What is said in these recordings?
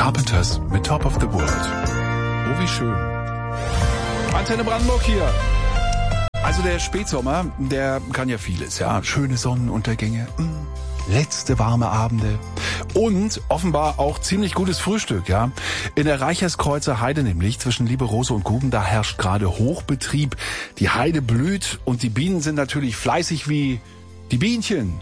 Carpenters mit Top of the World. Oh, wie schön. Antenne Brandenburg hier. Also der Spätsommer, der kann ja vieles, ja. Schöne Sonnenuntergänge, letzte warme Abende und offenbar auch ziemlich gutes Frühstück, ja. In der Reicherskreuzer Heide nämlich, zwischen Lieberose und Guben, da herrscht gerade Hochbetrieb. Die Heide blüht und die Bienen sind natürlich fleißig wie die Bienchen.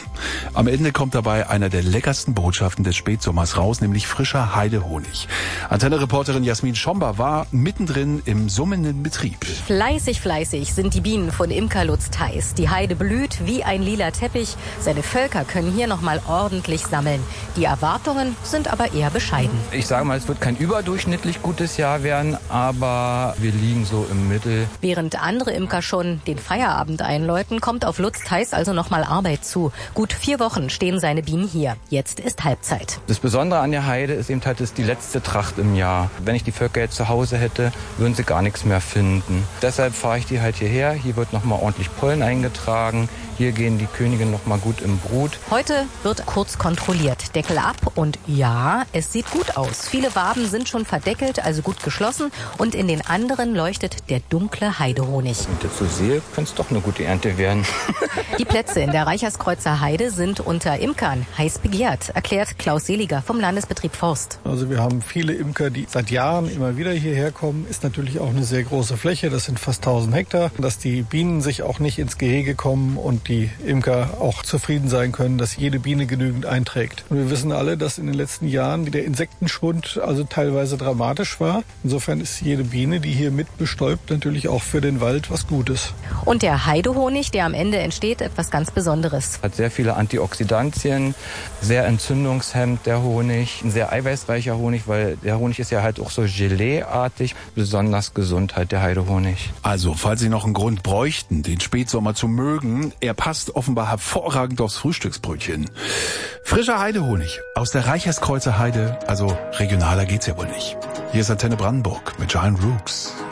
Am Ende kommt dabei einer der leckersten Botschaften des Spätsommers raus, nämlich frischer Heidehonig. Antenne-Reporterin Jasmin Schomber war mittendrin im summenden Betrieb. Fleißig sind die Bienen von Imker Lutz Theis. Die Heide blüht wie ein lila Teppich. Seine Völker können hier nochmal ordentlich sammeln. Die Erwartungen sind aber eher bescheiden. Ich sage mal, es wird kein überdurchschnittlich gutes Jahr werden, aber wir liegen so im Mittel. Während andere Imker schon den Feierabend einläuten, kommt auf Lutz Theis also nochmal Arbeit zu. Gut 4 Wochen stehen seine Bienen hier. Jetzt ist Halbzeit. Das Besondere an der Heide ist eben halt, das ist die letzte Tracht im Jahr. Wenn ich die Völker jetzt zu Hause hätte, würden sie gar nichts mehr finden. Deshalb fahre ich die halt hierher. Hier wird nochmal ordentlich Pollen eingetragen. Hier gehen die Königin nochmal gut im Brut. Heute wird kurz kontrolliert. Deckel ab und ja, es sieht gut aus. Viele Waben sind schon verdeckelt, also gut geschlossen. Und in den anderen leuchtet der dunkle Heidehonig. Wenn ich das so sehe, könnte es doch eine gute Ernte werden. Die Plätze in der Reicherskreuzer Heide sind unter Imkern heiß begehrt, erklärt Klaus Seliger vom Landesbetrieb Forst. Also wir haben viele Imker, die seit Jahren immer wieder hierher kommen. Ist natürlich auch eine sehr große Fläche, das sind fast 1000 Hektar. Dass die Bienen sich auch nicht ins Gehege kommen und die Imker auch zufrieden sein können, dass jede Biene genügend einträgt. Und wir wissen alle, dass in den letzten Jahren der Insektenschwund also teilweise dramatisch war. Insofern ist jede Biene, die hier mit bestäubt, natürlich auch für den Wald was Gutes. Und der Heidehonig, der am Ende entsteht, etwas ganz Besonderes. Hat sehr viele Antioxidantien, sehr entzündungshemmend der Honig, ein sehr eiweißreicher Honig, weil der Honig ist ja halt auch so Gelee-artig, besonders gesund halt der Heidehonig. Also, falls Sie noch einen Grund bräuchten, den Spätsommer zu mögen, er passt offenbar hervorragend aufs Frühstücksbrötchen. Frischer Heidehonig aus der Reicherskreuzer Heide, also regionaler geht's ja wohl nicht. Hier ist Antenne Brandenburg mit Giant Rooks.